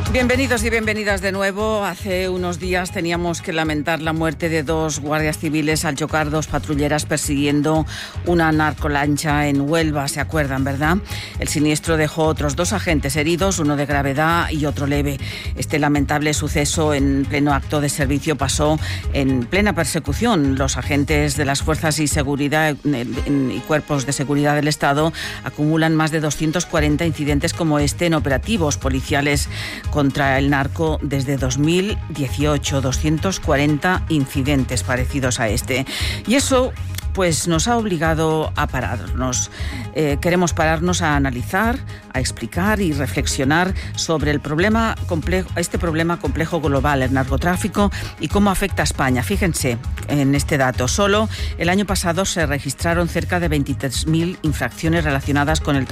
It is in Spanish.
Bienvenidos y bienvenidas de nuevo. Hace unos días teníamos que lamentar la muerte de 2 guardias civiles al chocar 2 patrulleras persiguiendo una narcolancha en Huelva, ¿se acuerdan, verdad? El siniestro dejó otros 2 agentes heridos, uno de gravedad y otro leve. Este lamentable suceso en pleno acto de servicio pasó en plena persecución. Los agentes de las fuerzas y seguridad y cuerpos de seguridad del Estado acumulan más de 240 incidentes como este en operativos policiales contra el narco desde 2018, 240 incidentes parecidos a este. Y eso pues nos ha obligado a pararnos. Queremos pararnos a analizar, a explicar y reflexionar sobre el problema complejo, este problema complejo global, el narcotráfico, y cómo afecta a España. Fíjense en este dato. Solo el año pasado se registraron cerca de 23.000 infracciones relacionadas con el